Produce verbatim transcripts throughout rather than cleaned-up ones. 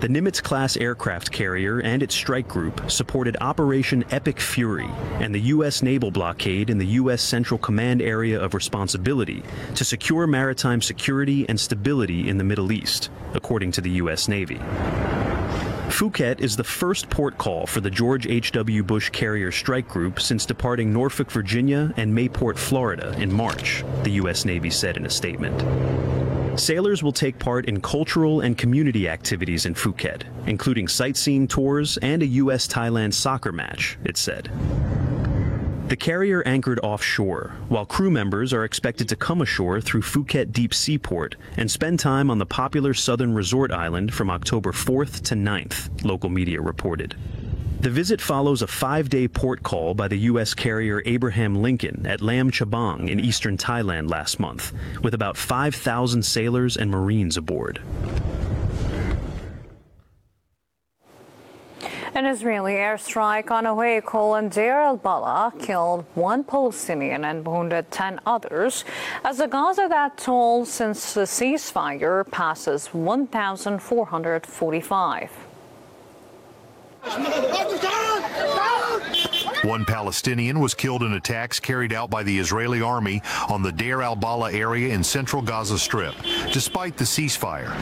The Nimitz-class aircraft carrier and its strike group supported Operation Epic Fury and the U S naval blockade in the U S Central Command Area of Responsibility to secure maritime security and stability in the Middle East, according to the U S Navy. Phuket is the first port call for the George H W Bush Carrier Strike Group since departing Norfolk, Virginia and Mayport, Florida in March, the U S Navy said in a statement. Sailors will take part in cultural and community activities in Phuket, including sightseeing tours and a U S Thailand soccer match, it said. The carrier anchored offshore, while crew members are expected to come ashore through Phuket Deep Seaport and spend time on the popular southern resort island from October fourth to ninth, local media reported. The visit follows a five-day port call by the U S carrier Abraham Lincoln at Lam Chabang in eastern Thailand last month, with about five thousand sailors and Marines aboard. An Israeli airstrike on a vehicle in Deir al-Balah killed one Palestinian and wounded ten others, as the Gaza death toll since the ceasefire passes one thousand four hundred forty-five. One Palestinian was killed in attacks carried out by the Israeli army on the Deir al-Balah area in central Gaza Strip, despite the ceasefire.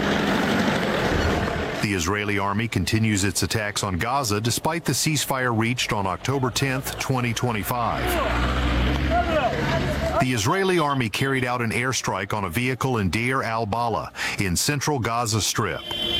The Israeli army continues its attacks on Gaza despite the ceasefire reached on October tenth, twenty twenty-five. The Israeli army carried out an airstrike on a vehicle in Deir al-Balah in central Gaza Strip.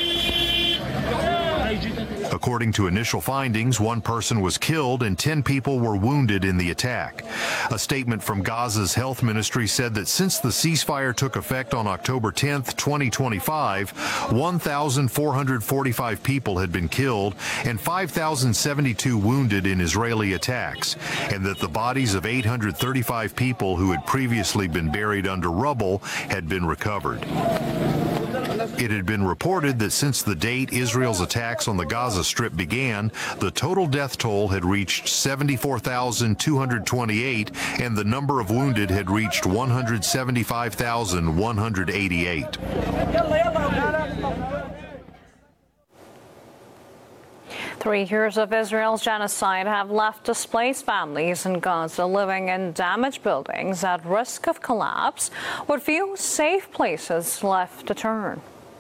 According to initial findings, one person was killed and ten people were wounded in the attack. A statement from Gaza's health ministry said that since the ceasefire took effect on October tenth, twenty twenty-five, one thousand four hundred forty-five people had been killed and five thousand seventy-two wounded in Israeli attacks, and that the bodies of eight hundred thirty-five people who had previously been buried under rubble had been recovered. It had been reported that since the date Israel's attacks on the Gaza Strip began, the total death toll had reached seventy-four thousand two hundred twenty-eight and the number of wounded had reached one hundred seventy-five thousand one hundred eighty-eight. Three years of Israel's genocide have left displaced families in Gaza living in damaged buildings at risk of collapse, with few safe places left to turn.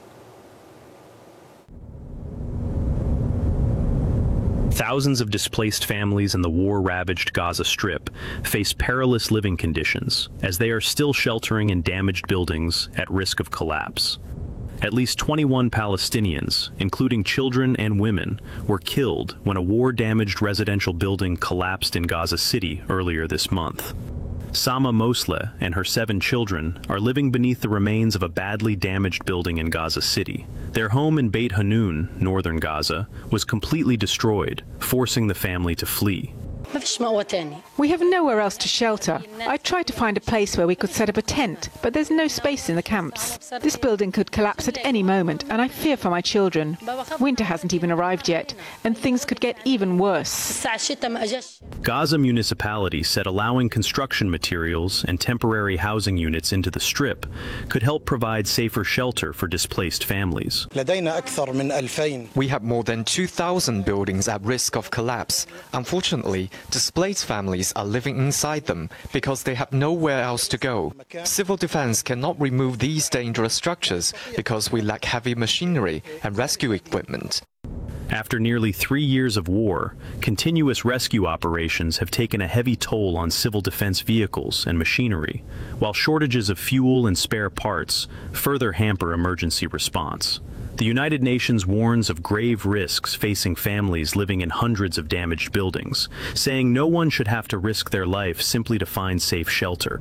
Thousands of displaced families in the war-ravaged Gaza Strip face perilous living conditions as they are still sheltering in damaged buildings at risk of collapse. At least twenty-one Palestinians, including children and women, were killed when a war-damaged residential building collapsed in Gaza City earlier this month. Sama Mosleh and her seven children are living beneath the remains of a badly damaged building in Gaza City. Their home in Beit Hanun, northern Gaza, was completely destroyed, forcing the family to flee. We have nowhere else to shelter. I tried to find a place where we could set up a tent, but there's no space in the camps. This building could collapse at any moment, and I fear for my children. Winter hasn't even arrived yet, and things could get even worse. Gaza municipality said allowing construction materials and temporary housing units into the Strip could help provide safer shelter for displaced families. We have more than two thousand buildings at risk of collapse. Unfortunately, displaced families are living inside them because they have nowhere else to go. Civil defense cannot remove these dangerous structures because we lack heavy machinery and rescue equipment. After nearly three years of war, continuous rescue operations have taken a heavy toll on civil defense vehicles and machinery, while shortages of fuel and spare parts further hamper emergency response. The United Nations warns of grave risks facing families living in hundreds of damaged buildings, saying no one should have to risk their life simply to find safe shelter.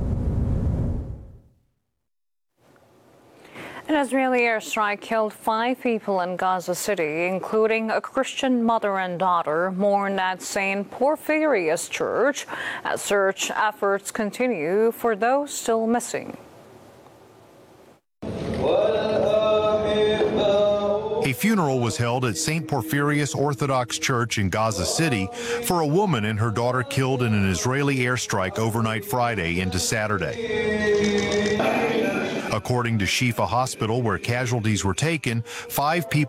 An Israeli airstrike killed five people in Gaza City, including a Christian mother and daughter mourned at Saint Porphyrius Church as search efforts continue for those still missing. A funeral was held at Saint Porphyrius Orthodox Church in Gaza City for a woman and her daughter killed in an Israeli airstrike overnight Friday into Saturday. According to Shifa Hospital, where casualties were taken, five people